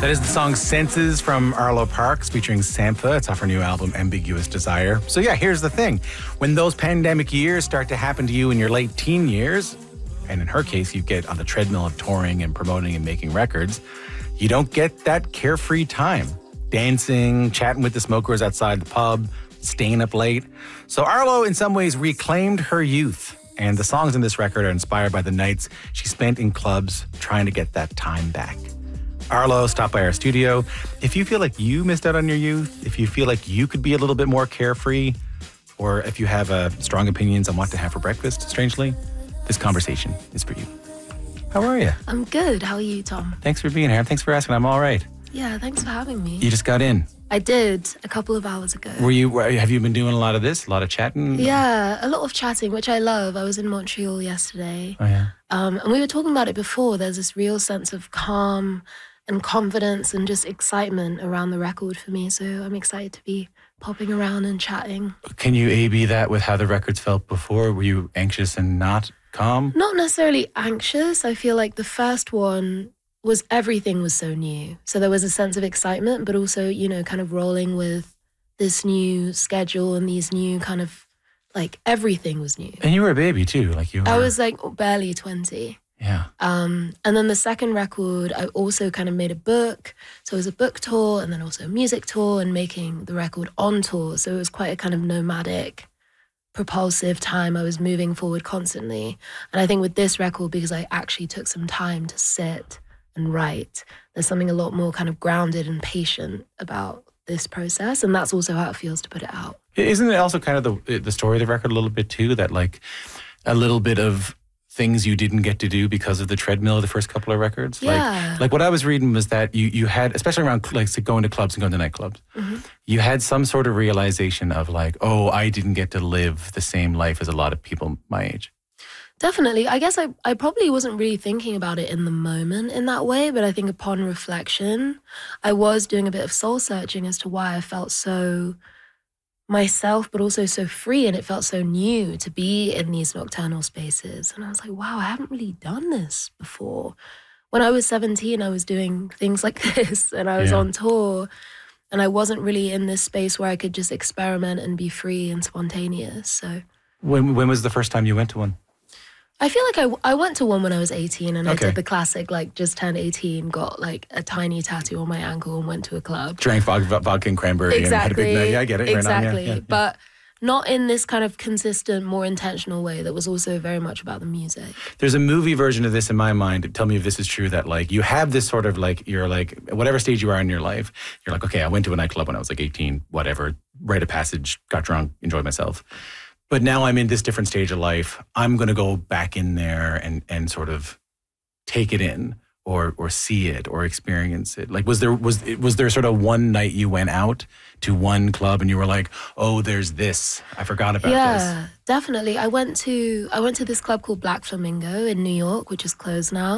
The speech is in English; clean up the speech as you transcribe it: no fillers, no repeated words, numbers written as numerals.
That is the song Senses from Arlo Parks featuring Sampha. It's off her new album, Ambiguous Desire. So yeah, here's the thing. When those pandemic years start to happen to you in your late teen years, and in her case, you get on the treadmill of touring and promoting and making records, you don't get that carefree time. Dancing, chatting with the smokers outside the pub, staying up late. So Arlo, in some ways, reclaimed her youth. And the songs in this record are inspired by the nights she spent in clubs trying to get that time back. Arlo, stop by our studio. If you feel like you missed out on your youth, if you feel like you could be a little bit more carefree, or if you have strong opinions on what to have for breakfast, strangely, this conversation is for you. How are you? I'm good. How are you, Tom? Thanks for being here. Thanks for asking. I'm all right. Yeah, thanks for having me. You just got in. I did a couple of hours ago. Have you been doing a lot of this? A lot of chatting? Yeah, a lot of chatting, which I love. I was in Montreal yesterday. Oh, yeah. And we were talking about it before. There's this real sense of calm and confidence and just excitement around the record for me. So I'm excited to be popping around and chatting. Can you A/B that with how the records felt before? Were you anxious and not calm? Not necessarily anxious. I feel like the first one was everything was so new. So there was a sense of excitement, but also, kind of rolling with this new schedule and these new kind of, like, everything was new. And you were a baby too, I was like barely 20. Yeah. And then the second record, I also kind of made a book. So it was a book tour and then also a music tour and making the record on tour. So it was quite a kind of nomadic, propulsive time. I was moving forward constantly. And I think with this record, because I actually took some time to sit and write, there's something a lot more kind of grounded and patient about this process. And that's also how it feels to put it out. Isn't it also kind of the story of the record a little bit too, that like a little bit of things you didn't get to do because of the treadmill of the first couple of records? Yeah. Like what I was reading was that you had, especially around like going to clubs and going to nightclubs, you had some sort of realization of like, oh, I didn't get to live the same life as a lot of people my age. Definitely. I guess I probably wasn't really thinking about it in the moment in that way, but I think upon reflection, I was doing a bit of soul searching as to why I felt so myself, but also so free, and it felt so new to be in these nocturnal spaces. And I was like, wow, I haven't really done this before. When I was 17, I was doing things like this, and I was on tour, and I wasn't really in this space where I could just experiment and be free and spontaneous. So when was the first time you went to one? I feel like I went to one when I was 18, and I did the classic, like, just turned 18, got like a tiny tattoo on my ankle and went to a club. Drank vodka and cranberry and had a big night. Yeah, I get it. Exactly. Right on, But not in this kind of consistent, more intentional way that was also very much about the music. There's a movie version of this in my mind. Tell me if this is true, that like you have this sort of like, you're like, whatever stage you are in your life, you're like, okay, I went to a nightclub when I was like 18, whatever, rite of passage, got drunk, enjoyed myself. But now I'm in this different stage of life. I'm going to go back in there and sort of take it in or see it or experience it. Like, was there sort of one night you went out to one club and you were like, oh, there's this. I forgot about this. Yeah, definitely. I went to this club called Black Flamingo in New York, which is closed now.